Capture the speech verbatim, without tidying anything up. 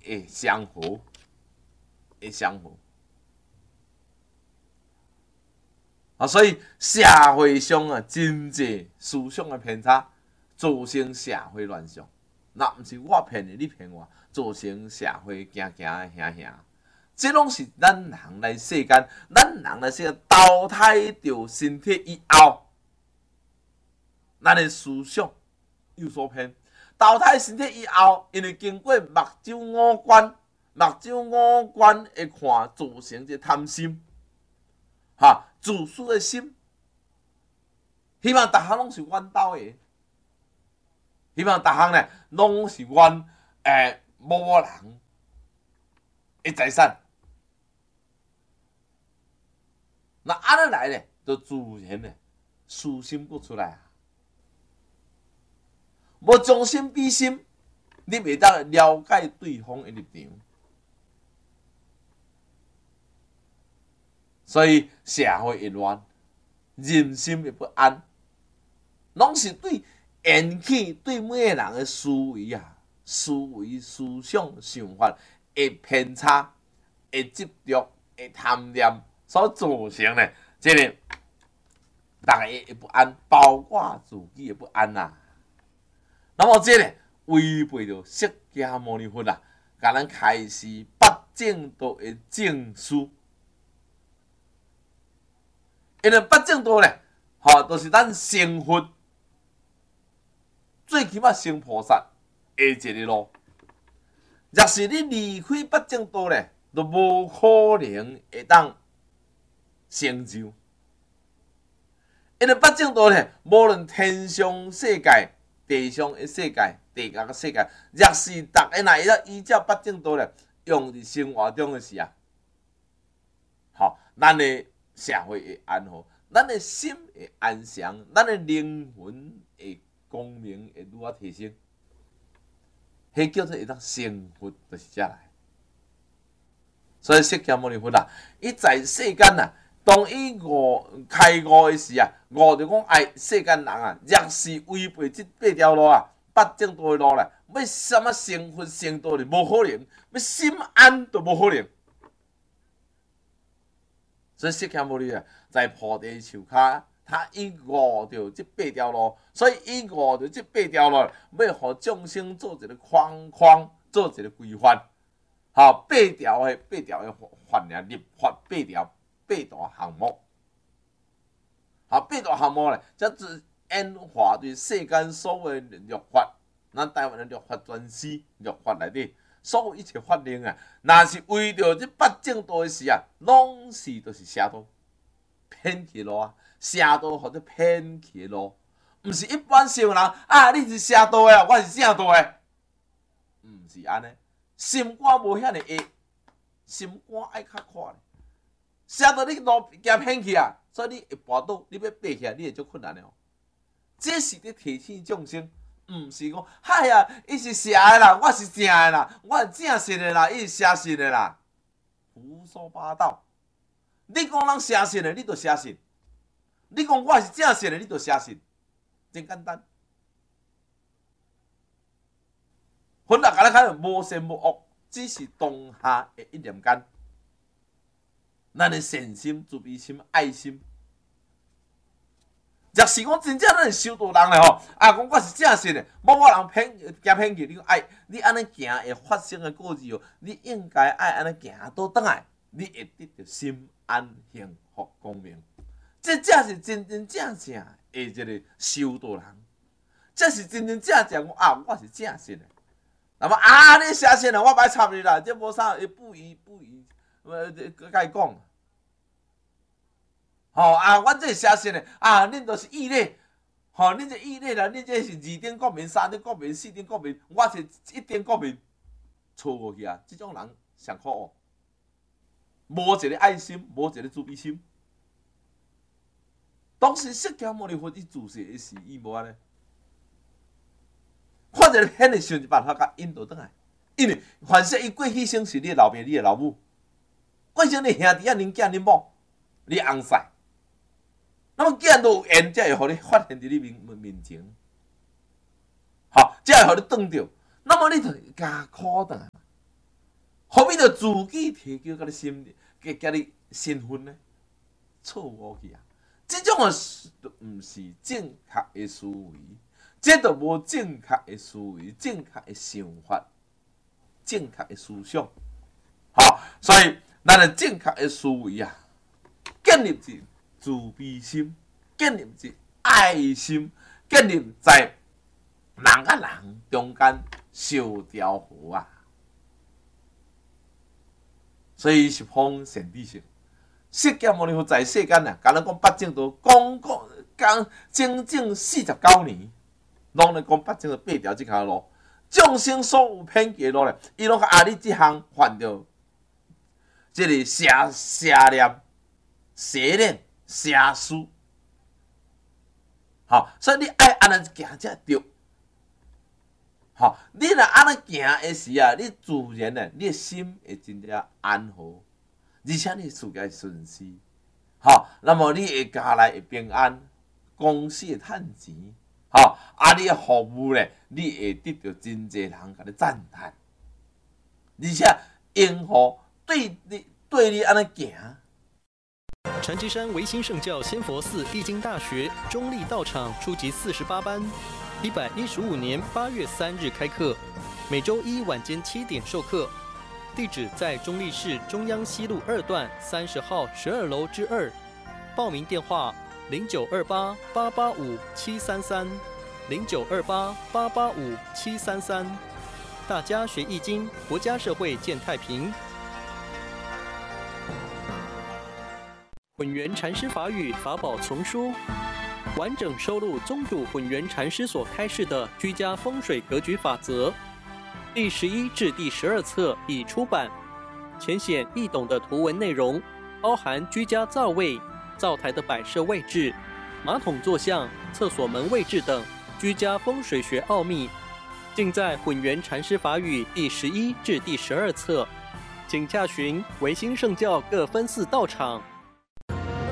会相合，会相合。啊，所以社会上啊，真济思想的偏差，造成社会乱象。那毋是我骗你，你骗我，造成社会行行的行行。这拢是咱人来世间，咱人来世间投胎到身体以后，咱的思想有所偏。投胎身体以后，因为经过目睭五官，目睭五官会看，造成这贪心，哈，自私的心。希望逐项拢是阮兜的，希望逐项呢拢是阮诶某某人的财产。那安尼来咧，就自然咧，私心不出来啊。无将心比心，你袂当了解对方的立场。所以社会一乱，人心也不安，拢是对引起对每个人的思维啊、思维、思想、想法的偏差、的执着、的贪念所造成的，这个大家也不安，包括自己也不安呐、啊。那么这个违背着释迦牟尼佛啊，甲咱开示八正道的正书。因为八正道咧，吼，都、就是咱成佛，最起码成菩萨的一个路。若是你离开八正道咧，就无可能会当成就。因为八正道咧，无论天上世界、地上的世界、地下的世界，若是大家若会当依照八正道咧，用伫生活中的时啊，好，咱的社会会安好，咱的心会安详，咱的灵魂会光明，会愈啊提升。迄叫做会当成佛，就是遮来。所以释迦牟尼佛啊，伊在世间啊，当伊悟开悟的时啊，悟着讲爱世间人啊，若是违背这八条路啊，八正道的路咧，要什么成佛成道就无可能，要心安都无可能。所以释迦牟尼啊，在菩提树下，他已悟着这八条路，所以伊悟着这八条路，要互众生做一个框框，做一个规范。好，八条的八条的法呢，立法八条八大项目。好，八大项目咧，则是演化对世间所有的律法，咱台湾的律法专司律法内底。所有一切法令啊，若是为着这八正道的事啊，拢是都是邪道，偏去路啊，邪道或者偏去路，毋是一般常人啊，你是邪道的，我是正道的，毋是安尼，心肝无遐尼硬，心肝爱较宽咧，邪道你路行偏去啊，所以你会跋倒，你要爬起来，你会足困难的哦。这是咧提醒众生。毋是讲，嗨呀，伊是邪的啦，我是正的啦，我是正信的啦，伊是邪信的啦，胡说八道！你讲人邪信的，你就邪信；你讲我是正信的，你就邪信，真简单。佛教甲咱讲无善无恶，只是当下的一念间，咱的善心、慈悲心、爱心。若是讲真正咱是修道人咧吼，啊，讲我是正信的，某某人偏行偏去，你讲爱，你安尼行会发生的果子哦，你应该爱安尼行倒转来，你会得到心安、幸福、光明。这才是真真正正的一个修道人，这是真真正正讲啊，我是正信的。那么啊，你邪信的，我歹插你啦，这无啥，不宜不宜，呃，甲伊讲。吼、哦、啊！阮这是邪信的啊，恁就是异类，吼、哦，恁这异类啦，恁这是二等国民、三等国民、四等国民，我是一等国民，错过去啊！这种人上可恶，无一个爱心，无一个慈悲心。当时释迦牟尼佛伊自世的时，伊无安尼，看着偏的想一办法甲引导转来，因为凡是伊过去生是你的老爸、你的老母，过去你兄弟啊、恁囝、恁某、你翁婿。那么既然都有缘，才会互你发现伫你面面前，好，才会互你挡着。那么你就加苦等， 何必着自己提高甲你心，甲甲你身份呢？错误去啊！这种个都毋是正确的思维，这都无正确的思维、正确的想法、正确的思想。好，所以咱的正确的思维啊，建立在自卑心，建立在爱心，建立在人甲人中间相调和啊。所以是方善知识。释迦牟尼佛在世间啊，甲咱讲八正道，讲讲讲整整四十九年，拢咧讲八正道八条即条路，众生所有偏见路咧，伊拢甲阿你即项犯着，即个邪邪念、邪念、邪思。好，所以你爱安尼行才对。好，你若安尼行的时啊，你自然咧，你的心会真正安和。而且你事业会顺遂，吼，那么你会家内会平安，公司会趁钱，吼，啊，你的服务咧，你会得到真侪人甲你赞叹，而且因何对你对你安尼行？ 禅机山维新圣教仙佛寺易经大学中立道场初级四十八班，一百一十五年八月三日开课，每周一晚间七点授课。地址在中坜市中央西路二段三十号十二楼之二，报名电话零九二八八八五七三三零九二八八八五七三三。大家学易经，国家社会见太平。混元禅师法语法宝丛书，完整收录宗主混元禅师所开示的居家风水格局法则。第十一至第十二册已出版，浅显易懂的图文内容，包含居家灶位、灶台的摆设位置、马桶坐向、厕所门位置等居家风水学奥秘，尽在混元禅师法语第十一至第十二册，请洽询维新圣教各分寺道场。